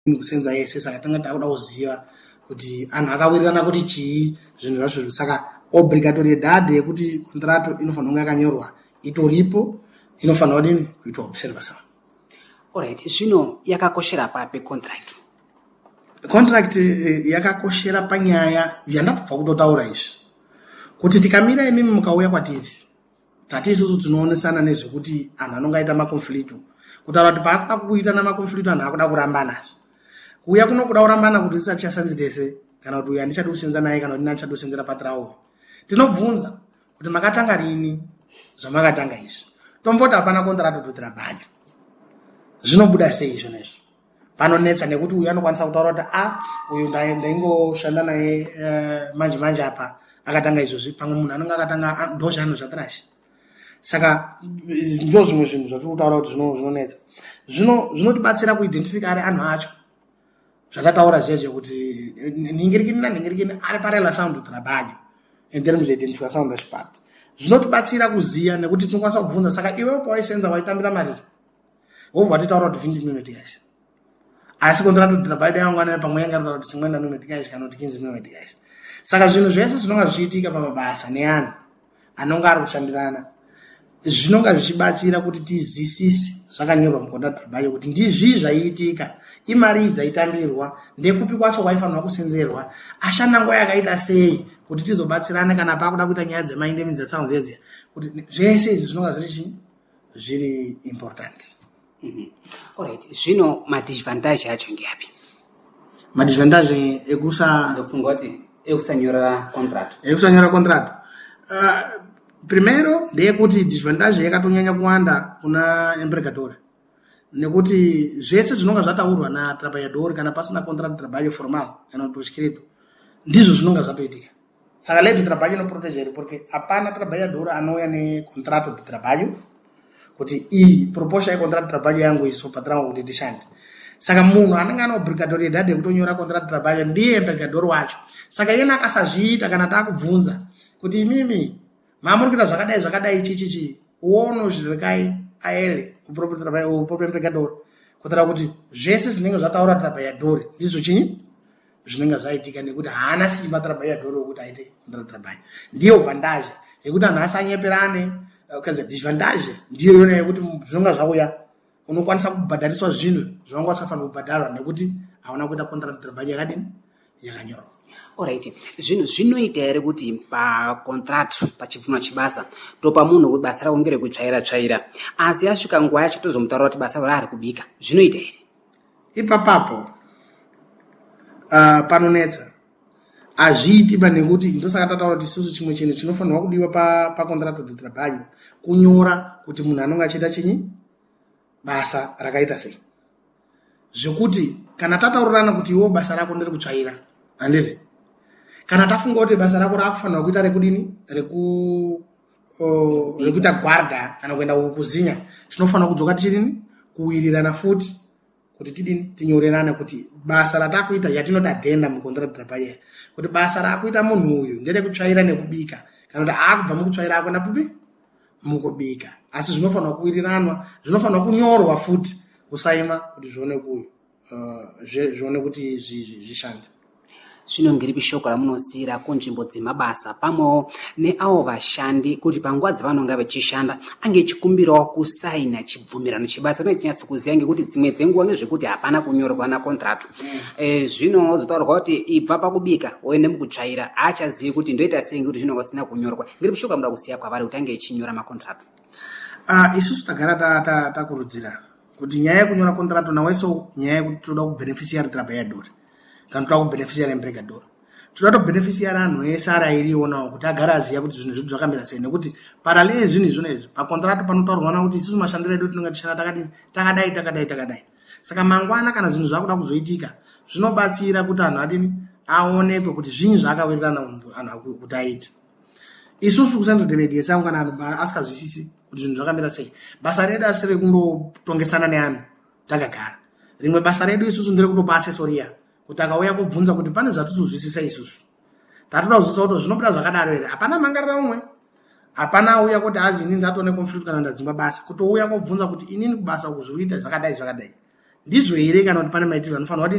kusenza yese saka tanga takuda kuziva kuti anhu akawirirana kuti chii zvinhu zvacho. Saka obligatoriedade yekuti contrato inofanira kunge yakanyorwa itoripo, inofanira kudini kuitwa observation. Alright, zvino yakakoshera papi contract? Contract yakakoshera panyaya yandabva kutotaura izvi kuti tikamira imimi mukauya kwatiri tati isusu tinoonesana nezvekuti anhu anonga aita makonflict, kutaura kuti paakuda kuita makonflict anhu akuda kurambana. Kuuya kunokuda kurambana kuti tisati chasanzi tese kana kuti uyu andichadi kusenza naye kana kuti ndichadi kusenzera patrawo. Tinobvunza kuti makatanga rini zvamakatanga izvi, tomboti hapana contract to trabalho, zvinobuda sei izvo nezvo? Panonetsa nekuti uyu anokwanisa kutaura kuti uyu ndaingoshanda naye manje apa akatanga izvozvi, pamwe munhu anenge akatanga ndozvano zvatrash. Saka ndo zvimwe zvinhu zvatiri kutaura kuti zvinonetsa. Zvinotibatsira kuidentifika ari anhu acho zvakataura zvezve kuti nhingirikini ari parela sound trabalho in terms of identify sound part. Zvinotibatsira kuziya nekuti tinokwanisa kubvunza, saka iwe pawaisenza waitambira mari wobva watitaura kuti 20 minutes yacho, asi contract to trabalho yangwana pamwe yanga iri kuti 50 minutes yacho kana kuti 15 minutes yacho. Saka zvinhu zvese zvinonga zvichiitika pamabasa neanhu anonga ari kushandirana zvinonga zvichibatsira kuti tizwisise zvakanyorwa mucontract to trabalho kuti ndizvi zvaiitika, imari dzaitambirwa, ndekupi kwacho kwaifanirwa kusenzerwa, ashanda nguva yakaita sei, kuti tizobatsirane kana pakuda kuita nyaya dzemaindemidzi dzesounds edziya, kuti zvese izvi zvinonga zviri important. Alright, zvino madisadvantage acho ngeapi? Madisadvantage ekusanyora contract. Ekusanyora contract. Primero ndeyekuti disadvantage yakatonyanya kuwanda kuna empregador, nekuti zvese zvinonga zvataurwa natrabalhador kana pasina contract trabalho formal kana por escrito ndizvo zvinonga zvatoitika. Saka lei do trabalho inoproteger porque hapana trabalhador anouya necontrato de trabalho kuti iyi proposha yecontrato de trabalho yangu iso patrão kuti tishande. Saka munhu anenge ana obrigatoriedade yekutonyora contrato de trabalho ndiye empregador wacho. Saka yena akasazviita kana takubvunza kuti imimi mamuri kuita zvakadai chichichi uono zvirekai aele uproprio empregador kutaura kuti zvese zvinenge zvataura trabalhador ndizvo chinyi zvinenge zvaitika, nekuti haana simba trabalhador wekuti aite contrato de trabalho. Ndiyo vantage yekuti anhu asanyeperane. Kaza disadvantage ndiyo yona yekuti zvinonga zvauya unokwanisa kubhadhariswa zvinhu zvavanga vasafanira kubhadharwa nekuti hauna kuita contrato de trabalho yakadini yakanyorwa. Alright, zvinoita here kuti pacontract pachipfunwa chibasa topa munhu kuti basa rako ngerekutsvaira asi asvika nguva yacho tozomutaura kuti basa rari kubika, zvinoita here? Ipapapo panonetsa hazviiti nekuti ndosaka tataura kuti isusu chimwe chinhu chinofanirwa kudiwa pacontrato de trabalho kunyora kuti munhu anonga achiita chinyi basa rakaita sei, zvekuti kana tataurirana kuti iwo basa rako ndiri kutsvaira handiti, kana tafunga kuti basa rako rakufanira kuita rekudini rekuita guarda kana kuenda kuzinya, tinofanira kudzoka tichidini kuwirirana futi kuti tidini tinyorerane kuti basa ratakuita yatinoti adhenda mucontrato de trabalho kuti basa rakuita munhu uyu nderekutsvaira nekubika kana kuti akubva mukutsvaira akuenda pupi mukubika, asi zvinofanira kuwiriranwa, zvinofanira kunyorwa futi kusaima kuti zvione kuti zvishande. Zvino ngiripi shoko ramunosiyira kunzvimbo dzemabasa pamwewo neavo vashandi kuti panguva dzavanonga vachishanda ange chikumbirawo kusaina chibvumirano chebasa kune chinyatsokuziva ngekuti dzimwe dzenguva ngezvekuti hapana kunyorwa nakontrato. Zvino zotaurwa kuti ibva pakubika woende mukutsvaira haachazivi kuti ndoita sei ngekuti zvinonga zvisina kunyorwa. Ngiripi shoko ramuda kusiya kwavari kuti ange echinyora makontrato? Isusu tagara takurudzira kuti nyaya yekunyora kontrato naweso nyaya yekuti toda kubeneficiary trabalhador kana toda kubeneficiary empregador, toda kubeneficiary anhu ese arairionawo kuti agara aziya kuti zvinhu zvedu zvakamira sei, nekuti paralele zvinhu izvona izvi pakontrato panotaurwana kuti isusu mashandiro edu tinonga tishanda takadai. Saka mangwana kana zvinhu zvakuda kuzoitika zvinobatsira kuti anhu adini aonekwe kuti zvinhu zvaakawirirana anhu kuti aite. Isusu kusendo demediesa kana anhu asikazwisisi kuti zvinhu zvakamira sei, basa redu asiri kundotongesana neanhu takagara. Rimwe basa redu isusu ndere kutopa asesoria kuti akauya kubvunza kuti pane zvatisuzwisisa isusu tatoda kuzwisisa kuti zvinobuda zvakadaro here, hapana mangarira umwe, hapana auya kuti azi inini ndatone conflict kana ndadzimba basa, kutouya kubvunza kuti inini kubasa uku zviri kuita zvakadai ndizo ere kana kuti pane maitiro anofanira kuti